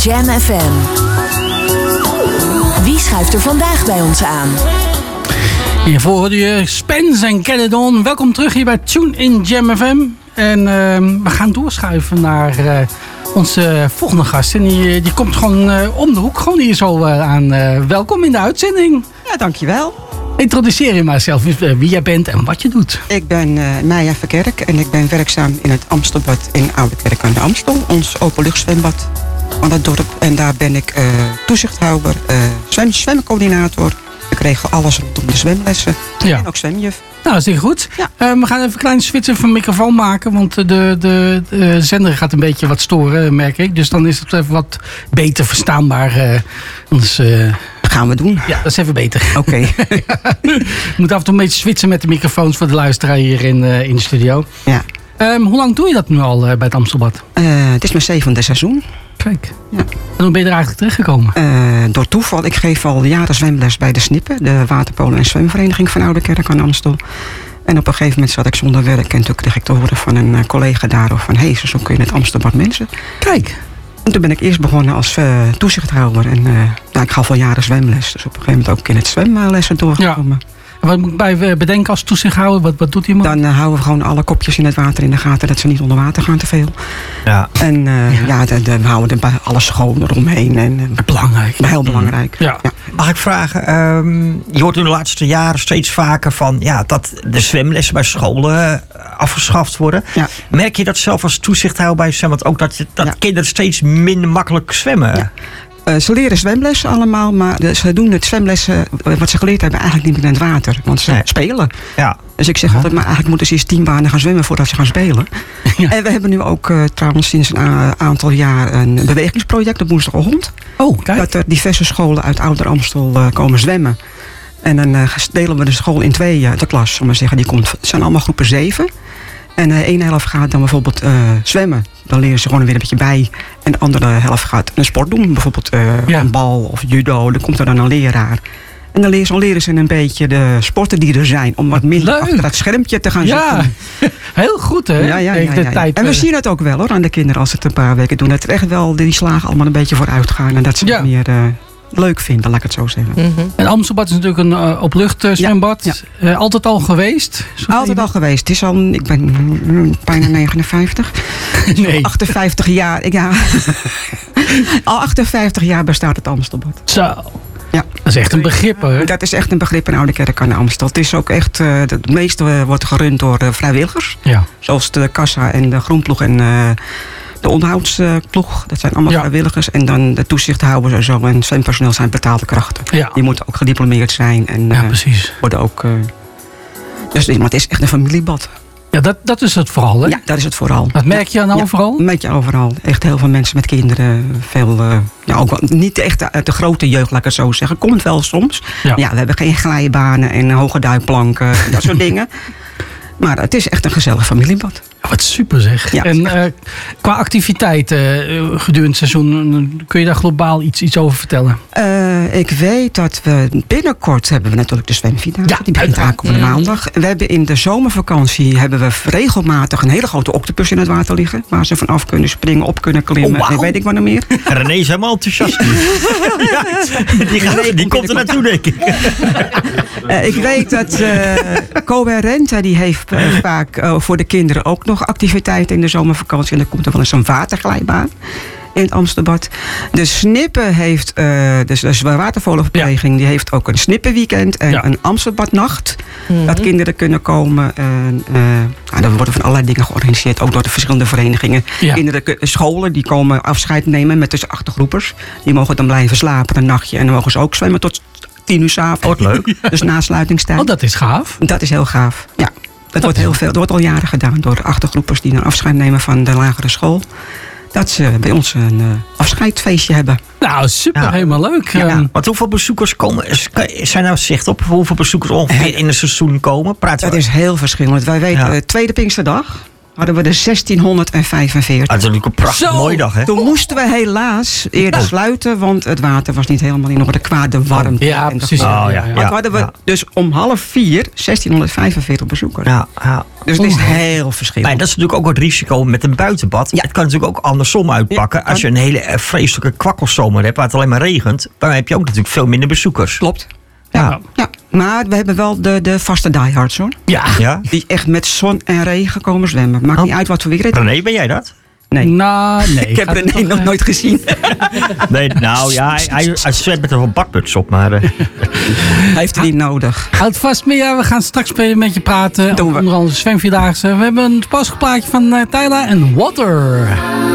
Jam FM. Wie schuift er vandaag bij ons aan? Hiervoor hoorde je Spence en Caledon. Welkom terug hier bij Tune in Jam FM. En we gaan doorschuiven naar onze volgende gast. En die komt gewoon om de hoek, gewoon hier zo aan. Welkom in de uitzending. Ja, dankjewel. Introduceer je maar zelf wie jij bent en wat je doet. Ik ben Maya Verkerk en ik ben werkzaam in het Amstelbad in Oudekerk aan de Amstel. Ons openluchtzwembad van het dorp. En daar ben ik toezichthouder, zwemcoördinator. Ik regel alles rondom de zwemlessen en ook zwemjuf. Nou, dat is heel goed. Ja. We gaan even een klein switchen van microfoon maken. Want de zender gaat een beetje wat storen, merk ik. Dus dan is het even wat beter verstaanbaar. Anders... gaan we doen. Ja, dat is even beter. Oké. Je moet af en toe een beetje switchen met de microfoons voor de luisteraar hier in de studio. Ja. Hoe lang doe je dat nu al bij het Amstelbad? Het is mijn 7e seizoen. Kijk. Ja. En hoe ben je er eigenlijk terechtgekomen? Door toeval. Ik geef al jaren zwemles bij de Snippen. De waterpolo- en zwemvereniging van Oudekerk aan de Amstel. En op een gegeven moment zat ik zonder werk. En toen kreeg ik te horen van een collega daar. Van, hé, zo kun je het Amstelbad mensen. Kijk. En toen ben ik eerst begonnen als toezichthouder. En ik gaf al jaren zwemles. Dus op een gegeven moment ook in het zwemlessen doorgekomen. Ja. En wat moet ik bij bedenken als toezichthouder? Wat doet iemand? Dan houden we gewoon alle kopjes in het water in de gaten. Dat ze niet onder water gaan te veel. Ja. En dan houden we alles schoon eromheen. En, belangrijk. Heel belangrijk. Ja. Ja. Mag ik vragen, je hoort in de laatste jaren steeds vaker van dat de zwemlessen bij scholen afgeschaft worden. Ja. Merk je dat zelf als toezichthouder bij zwemmen ook dat kinderen steeds minder makkelijk zwemmen? Ja. Ze leren zwemlessen allemaal, maar ze doen het zwemlessen, wat ze geleerd hebben, eigenlijk niet meer in het water. Want ze spelen. Ja. Dus ik zeg altijd, maar eigenlijk moeten ze eerst 10 banen gaan zwemmen voordat ze gaan spelen. Ja. En we hebben nu ook trouwens sinds een aantal jaar een bewegingsproject op Woensdagochtend. Oh, kijk. Dat er diverse scholen uit Ouder Amstel komen zwemmen. En dan delen we de school in 2, de klas, zal maar zeggen. Het zijn allemaal groepen 7. En de ene helft gaat dan bijvoorbeeld zwemmen. Dan leren ze gewoon weer een beetje bij. En de andere helft gaat een sport doen. Bijvoorbeeld een bal of judo. Dan komt er dan een leraar. En dan leren ze een beetje de sporten die er zijn. Om wat minder achter dat schermpje te gaan zitten. Heel goed hè? Ja. En we zien het ook wel hoor aan de kinderen als ze het een paar weken doen. Dat er echt wel die slagen allemaal een beetje vooruit gaan. En dat ze het meer... leuk vinden, laat ik het zo zeggen. Mm-hmm. En Amstelbad is natuurlijk een openluchtzwembad. Ja. Altijd al geweest? Altijd al geweest. Het is al, ik ben bijna 59. Nee. 58 jaar. Al 58 jaar bestaat het Amstelbad. Zo. Ja. Dat is echt een begrip hoor. Dat is echt een begrip in Oudekerk aan de Amstel. Het is ook echt, het meeste wordt gerund door vrijwilligers. Ja. Zoals de kassa en de groenploeg en... de onderhoudsploeg, dat zijn allemaal vrijwilligers. En dan de toezichthouders en zo. En zwempersoneel zijn betaalde krachten. Ja. Die moeten ook gediplomeerd zijn. En precies. Worden ook... maar het is echt een familiebad. Ja, dat is het vooral, hè? Ja, dat is het vooral. Dat merk je dan overal? Dat merk je overal. Echt heel veel mensen met kinderen. Veel, ook wel, niet echt uit de grote jeugd, laat ik het zo zeggen. Komt wel soms. Ja, we hebben geen glijbanen en hoge duikplanken. Dat soort dingen. Maar het is echt een gezellig familiebad. Wat super zeg. Ja, en qua activiteiten gedurende het seizoen, kun je daar globaal iets over vertellen? Ik weet dat we binnenkort hebben we natuurlijk de zwemvierdaagse. Ja, die begint aankomende maandag. We hebben in de zomervakantie regelmatig een hele grote octopus in het water liggen. Waar ze vanaf kunnen springen, op kunnen klimmen. En weet ik wat nog meer. René is helemaal enthousiast. Die komt er naartoe, denk ik. Ik weet dat Coherente, die heeft vaak voor de kinderen ook nog activiteiten in de zomervakantie. En dan komt er wel eens een waterglijbaan in het Amstelbad. De Snippen heeft, dus de watervogelvereniging, die heeft ook een Snippenweekend en een Amstelbadnacht. Mm-hmm. Dat kinderen kunnen komen. Er worden van allerlei dingen georganiseerd, ook door de verschillende verenigingen. Ja. Scholen die komen afscheid nemen met de achtergroepers. Die mogen dan blijven slapen een nachtje en dan mogen ze ook zwemmen tot 10 uur 's avonds. Leuk. Dus nasluitingstijd. Oh, dat is gaaf. Dat is heel gaaf, ja. Dat wordt heel veel. Dat wordt al jaren gedaan door de achtergroepers die een afscheid nemen van de lagere school. Dat ze bij ons een afscheidsfeestje hebben. Nou, super, helemaal leuk. Ja. Want hoeveel bezoekers komen? Zijn nou zicht op hoeveel bezoekers ongeveer in een seizoen komen? Dat is heel verschillend. Wij weten, tweede Pinksterdag. hadden we de 1645. Dat is natuurlijk een prachtig Zo. mooie dag, hè? Toen moesten we helaas eerder sluiten, want het water was niet helemaal in orde qua de warmte. Ja, en de precies. glorie. Oh, ja. Maar toen hadden we dus om 3:30 1645 bezoekers. Ja, ja. Dus het is heel verschillend. Maar dat is natuurlijk ook het risico met een buitenbad. Ja. Het kan natuurlijk ook andersom uitpakken. Ja, Als je een hele vreselijke kwakkelzomer hebt waar het alleen maar regent, dan heb je ook natuurlijk veel minder bezoekers. Klopt. Ja. Ja, maar we hebben wel de vaste diehards hoor. Ja. Ja? Die echt met zon en regen komen zwemmen. Maakt Oh. niet uit wat voor weer het is. René, ben jij dat? Nee. Nou, nee. Ik heb René nog nooit gezien. Nee, nou ja, hij zwemt met een badmuts op, maar... Hij heeft het niet nodig. Houd vast, Mia. We gaan straks met je praten. Doen we. Onder andere zwemvierdaagse. We hebben een toepasselijk plaatje van Tyla en Water.